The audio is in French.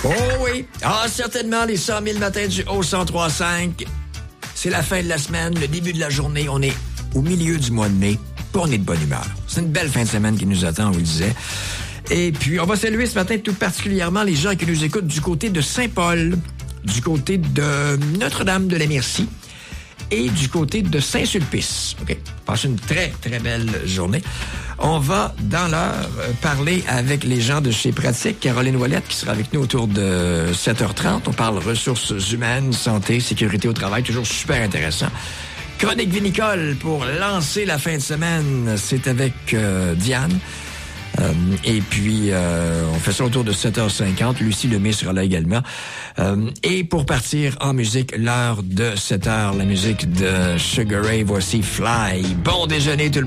Oh oui. Ah, certainement, les 100 000 matins du haut 103.5. C'est la fin de la semaine, le début de la journée. On est au milieu du mois de mai. Puis on est de bonne humeur. C'est une belle fin de semaine qui nous attend, on vous le disait. Et puis, on va saluer ce matin tout particulièrement les gens qui nous écoutent du côté de Saint-Paul, du côté de Notre-Dame-de-la-Merci et du côté de Saint-Sulpice. OK. Passez une très, très belle journée. On va, dans l'heure, parler avec les gens de chez Pratique. Caroline Ouellette qui sera avec nous autour de 7h30. On parle ressources humaines, santé, sécurité au travail. Toujours super intéressant. Chronique vinicole pour lancer la fin de semaine. C'est avec Diane. Et puis, on fait ça autour de 7h50. Lucie Lemay sera là également. Et pour partir en musique, l'heure de 7h, la musique de Sugar Ray. Voici Fly. Bon déjeuner tout le monde.